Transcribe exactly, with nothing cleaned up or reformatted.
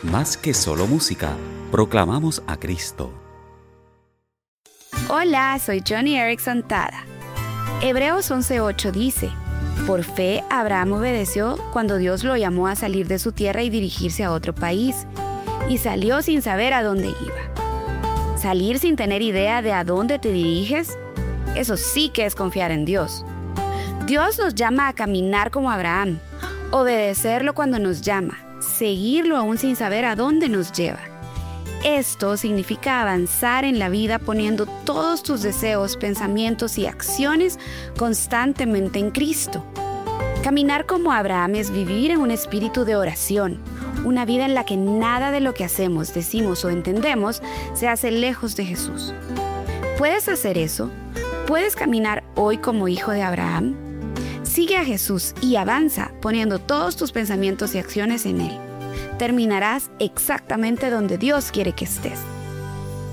Más que solo música, proclamamos a Cristo. Hola, soy Joni Eareckson Tada. Hebreos once ocho dice: por fe Abraham obedeció cuando Dios lo llamó a salir de su tierra y dirigirse a otro país, y salió sin saber a dónde iba. Salir sin tener idea de a dónde te diriges, eso sí que es confiar en Dios. Dios nos llama a caminar como Abraham, obedecerlo cuando nos llama, seguirlo aún sin saber a dónde nos lleva. Esto significa avanzar en la vida poniendo todos tus deseos, pensamientos y acciones constantemente en Cristo. Caminar como Abraham es vivir en un espíritu de oración, una vida en la que nada de lo que hacemos, decimos o entendemos se hace lejos de Jesús. ¿Puedes hacer eso? ¿Puedes caminar hoy como hijo de Abraham? Sigue a Jesús y avanza poniendo todos tus pensamientos y acciones en Él. Terminarás exactamente donde Dios quiere que estés.